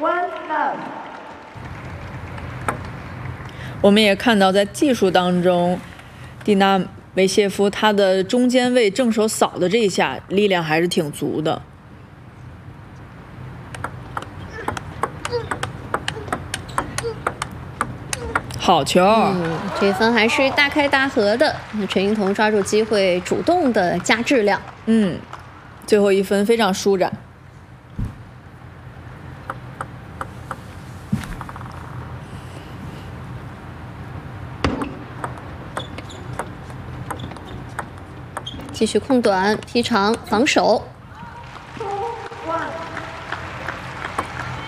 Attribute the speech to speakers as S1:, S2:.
S1: One love。
S2: 我们也看到，在技术当中，蒂娜维谢夫她的中间位正手扫的这一下力量还是挺足的。好球！
S3: 这分还是大开大合的。陈云彤抓住机会，主动的加质量。
S2: 最后一分非常舒展。
S3: 继续控短、劈长、防守。